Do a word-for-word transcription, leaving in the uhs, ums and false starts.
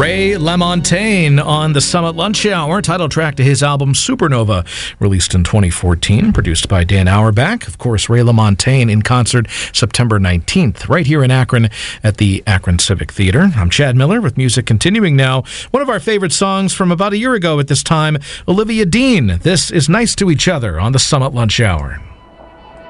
Ray LaMontagne on the Summit Lunch Hour, title track to his album Supernova, released in twenty fourteen, produced by Dan Auerbach. Of course, Ray LaMontagne in concert September nineteenth, right here in Akron at the Akron Civic Theater. I'm Chad Miller with music continuing now. One of our favorite songs from about a year ago at this time, Olivia Dean. This is Nice to Each Other on the Summit Lunch Hour.